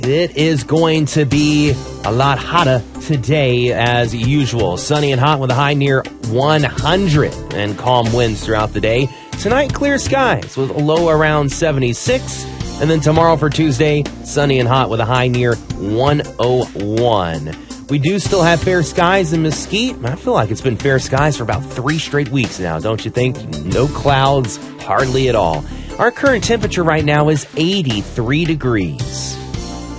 It is going to be a lot hotter today as usual. Sunny and hot with a high near 100 and calm winds throughout the day. Tonight, clear skies with a low around 76. And then tomorrow for Tuesday, sunny and hot with a high near 101. We do still have fair skies in Mesquite. I feel like it's been fair skies for about 3 straight weeks now, don't you think? No clouds, hardly at all. Our current temperature right now is 83 degrees.